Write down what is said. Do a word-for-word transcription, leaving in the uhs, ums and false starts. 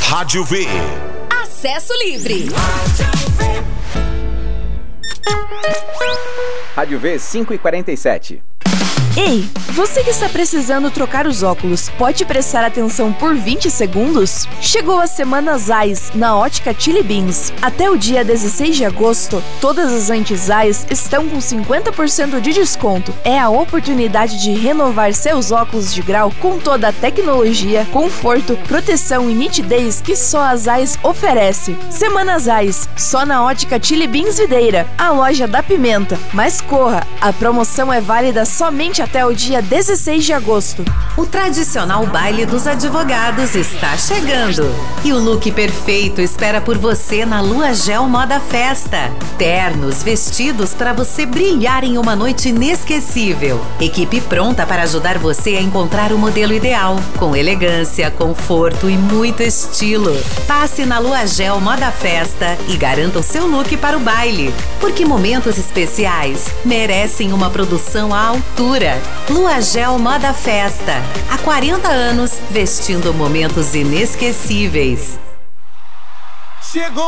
Rádio V. Acesso livre. Rádio V cinco e quarenta e sete. Ei, você que está precisando trocar os óculos, pode prestar atenção por vinte segundos? Chegou a Semana Zeiss na Ótica Chili Beans. Até o dia dezesseis de agosto, todas as lentes Zeiss estão com cinquenta por cento de desconto. É a oportunidade de renovar seus óculos de grau com toda a tecnologia, conforto, proteção e nitidez que só a Zeiss oferece. Semana Zeiss, só na Ótica Chili Beans Videira, a loja da pimenta. Mas corra, a promoção é válida somente até o dia dezesseis de agosto. O tradicional baile dos advogados está chegando. E o look perfeito espera por você na Lua Gel Moda Festa. Ternos, vestidos para você brilhar em uma noite inesquecível. Equipe pronta para ajudar você a encontrar o modelo ideal, com elegância, conforto e muito estilo. Passe na Lua Gel Moda Festa e garanta o seu look para o baile. Porque momentos especiais merecem uma produção à altura. Lua Gel Moda Festa. Há quarenta anos, vestindo momentos inesquecíveis. Chegou!